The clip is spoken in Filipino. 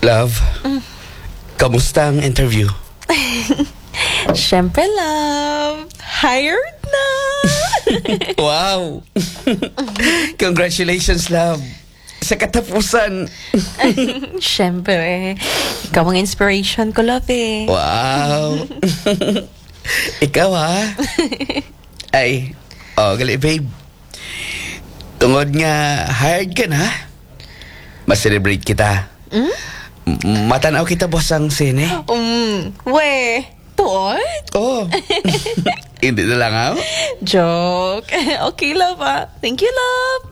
Love, kamusta ang interview? Siyempre, love. Hired na. Wow! Congratulations, love. Sa katapusan. Siyempre, ikaw ang inspiration ko, love eh. Wow! Ikaw, ha? Ay, gali, babe. Tungod nga, hired ka na. Mas-celebrate kita. Matanaw kita, boss, ang sine. We, tuod? Oh. Hindi na lang, ha? Joke. Okay, love ah. Thank you, love.